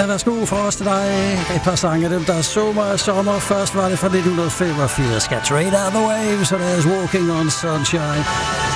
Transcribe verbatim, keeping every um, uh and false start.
Ja, værsgo for os til dig. Et par sange af dem, der så mig sommer. Først var det fra nitten femogfirs. Get Straight Out of the Waves, og deres Walking on Sunshine.